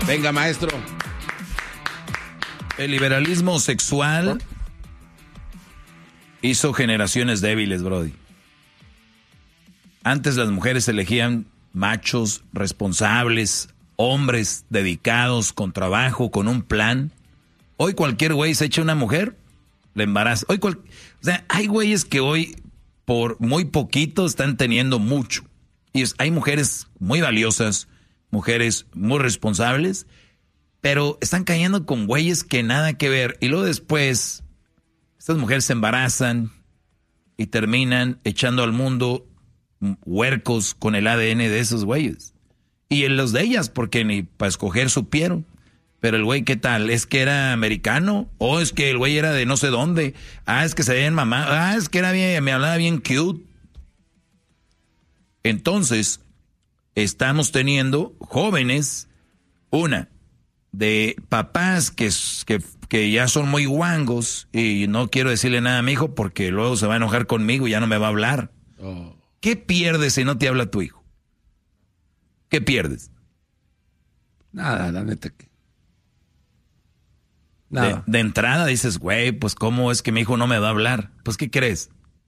Venga, maestro. El liberalismo sexual hizo generaciones débiles, brody. Antes las mujeres elegían machos responsables, hombres dedicados, con trabajo, con un plan. Hoy cualquier güey se echa una mujer, le embaraza. O sea, hay güeyes que hoy por muy poquito están teniendo mucho. Y hay mujeres muy valiosas, mujeres muy responsables, pero están cayendo con güeyes que nada que ver. Y luego después, estas mujeres se embarazan y terminan echando al mundo huercos con el ADN de esos güeyes. Y en los de ellas, porque ni para escoger supieron. Pero el güey, ¿qué tal? ¿Es que era americano? ¿O es que el güey era de no sé dónde? Ah, es que se veía en mamá. Ah, es que era bien, me hablaba bien cute. Entonces, estamos teniendo jóvenes, de papás que ya son muy guangos y no quiero decirle nada a mi hijo porque luego se va a enojar conmigo y ya no me va a hablar. Oh. ¿Qué pierdes si no te habla tu hijo? ¿Qué pierdes? Nada, la neta que... Nada. De entrada dices, güey, pues ¿cómo es que mi hijo no me va a hablar? Pues ¿qué crees?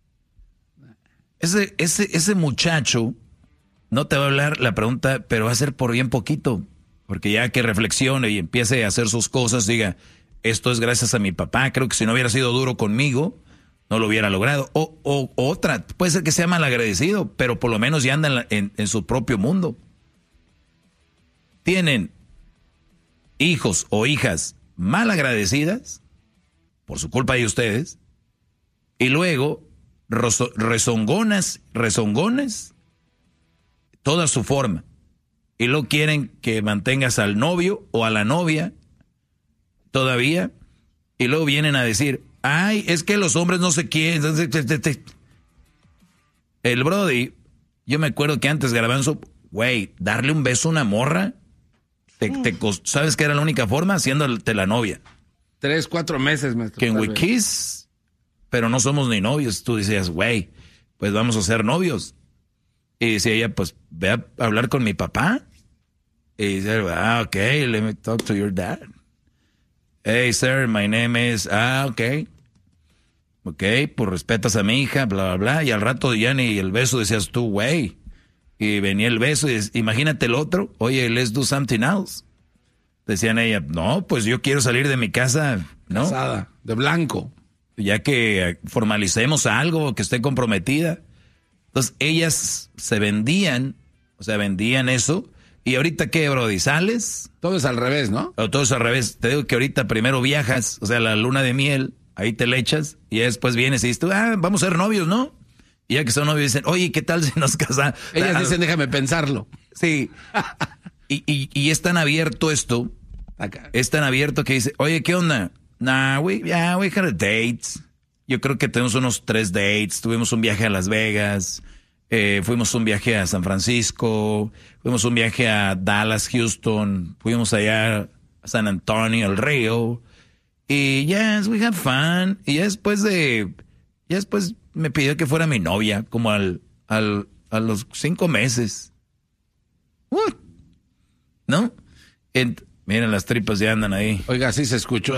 Ese muchacho no te va a hablar, la pregunta, pero va a ser por bien poquito. Porque ya que reflexione y empiece a hacer sus cosas, diga, esto es gracias a mi papá, creo que si no hubiera sido duro conmigo, no lo hubiera logrado. O otra, puede ser que sea malagradecido, pero por lo menos ya anda en su propio mundo. Tienen hijos o hijas malagradecidas, por su culpa de ustedes, y luego rezongones, toda su forma. Y luego quieren que mantengas al novio o a la novia todavía. Y luego vienen a decir, ay, es que los hombres no se quieren. El brody, yo me acuerdo que antes Garbanzo, güey, darle un beso a una morra, ¿sabes qué era la única forma? Haciéndote la novia. 3-4 meses, maestro. Can we kiss? Pero no somos ni novios. Tú decías, güey, pues vamos a ser novios. Y decía ella, pues ve a hablar con mi papá. Y dice, ok, let me talk to your dad. Hey, sir, my name is... ok. Ok, pues respetas a mi hija, bla, bla, bla. Y al rato ya ni el beso decías tú, güey. Y venía el beso y imagínate el otro. Oye, let's do something else. Decían ella, no, pues yo quiero salir de mi casa, ¿no? Casada, de blanco. Ya que formalicemos algo, que esté comprometida. Entonces, ellas se vendían, o sea, vendían eso. ¿Y ahorita qué, brody? ¿Sales? Todo es al revés, ¿no? O todo es al revés. Te digo que ahorita primero viajas, o sea, la luna de miel, ahí te le echas, y después vienes y dices tú, vamos a ser novios, ¿no? Y ya que son novios dicen, oye, ¿qué tal si nos casamos? Ellas dicen, déjame pensarlo. Sí. y es tan abierto esto, acá. Es tan abierto que dice, oye, ¿qué onda? Nah, we had a date. Yo creo que tenemos unos 3 dates. Tuvimos un viaje a Las Vegas. Fuimos un viaje a San Francisco. Fuimos un viaje a Dallas, Houston. Fuimos allá a San Antonio, el Río. Y yes, we had fun. Y ya después me pidió que fuera mi novia, como a los 5 meses. What? ¿No? Miren, las tripas ya andan ahí. Oiga, sí se escuchó.